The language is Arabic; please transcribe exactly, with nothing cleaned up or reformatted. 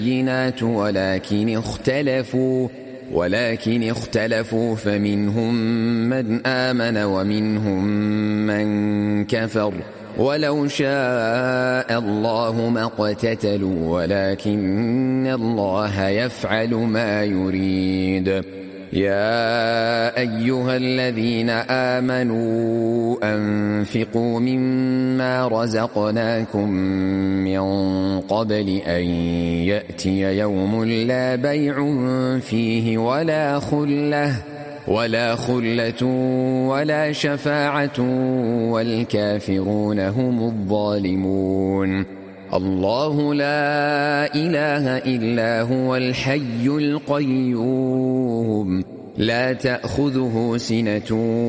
البينات ولكن اختلفوا ولكن اختلفوا فمنهم من آمن ومنهم من كفر ولو شاء الله ما اقتتلوا ولكن الله يفعل ما يريد. يا أيها الذين آمنوا أنفقوا مما رزقناكم من قبل أن يأتي يوم لا بيع فيه ولا خلة ولا خلة ولا شفاعة والكافرون هم الظالمون. الله لا إله إلا هو الحي القيوم لا تأخذه سنة